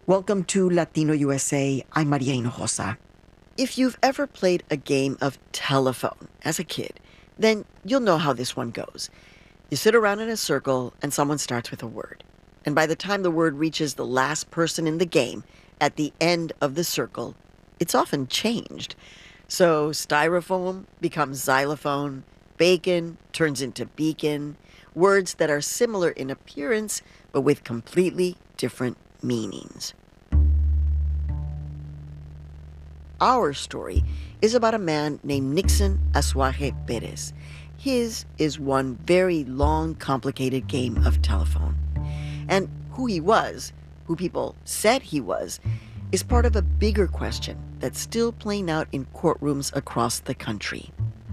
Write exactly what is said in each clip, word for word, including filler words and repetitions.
Welcome to Latino U S A. I'm Maria Hinojosa. If you've ever played a game of telephone as a kid, then you'll know how this one goes. You sit around in a circle and someone starts with a word. And by the time the word reaches the last person in the game, at the end of the circle, it's often changed. So styrofoam becomes xylophone, bacon turns into beacon, words that are similar in appearance but with completely different meanings. Our story is about a man named Nixon Asuaje Perez. His is one very long, complicated game of telephone. And who he was, who people said he was, is part of a bigger question that's still playing out in courtrooms across the country.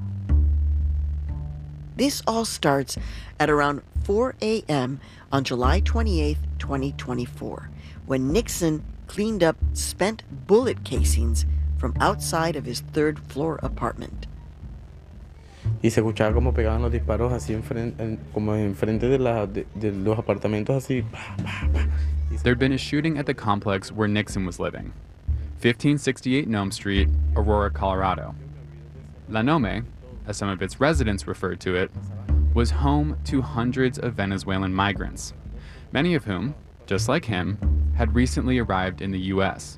This all starts at around four a.m. on July twenty-eighth, twenty twenty-four, when Nixon cleaned up spent bullet casings from outside of his third-floor apartment. Y se escuchaba como pegaban los disparos así enfrente, como enfrente de, la, de, de los apartamentos así. Pa, pa, pa. There'd been a shooting at the complex where Nixon was living, fifteen sixty-eight Nome Street, Aurora, Colorado. La Nome, as some of its residents referred to it, was home to hundreds of Venezuelan migrants, many of whom, just like him, had recently arrived in the U S.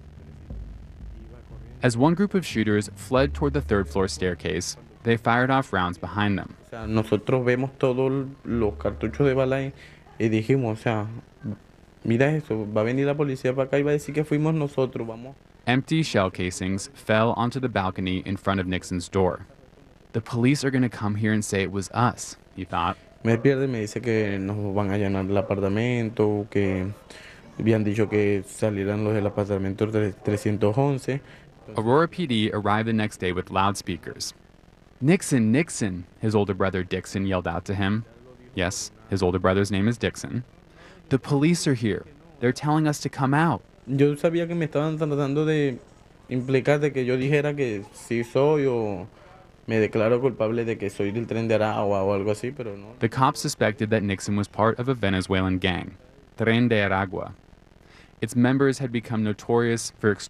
As one group of shooters fled toward the third-floor staircase, they fired off rounds behind them. O sea, nosotros vemos todos los cartuchos de bala y, y dijimos, o sea, mira eso, va a venir la policía para acá y va a decir que fuimos nosotros, vamos. Empty shell casings fell onto the balcony in front of Nixon's door. The police are going to come here and say it was us, he thought. Me pierde, me dice que nos van a allanar el apartamento, que habían dicho que salieran los del apartamento trescientos once. Aurora P D arrived the next day with loudspeakers. Nixon, Nixon, his older brother Dixon yelled out to him. Yes, his older brother's name is Dixon. The police are here. They're telling us to come out. Yo sabía que me estaban tratando de implicar de que yo dijera que sí soy o me declaro culpable de que soy del Tren de Aragua o algo así, pero no. The cops suspected that Nixon was part of a Venezuelan gang, Tren de Aragua. Its members had become notorious for extorting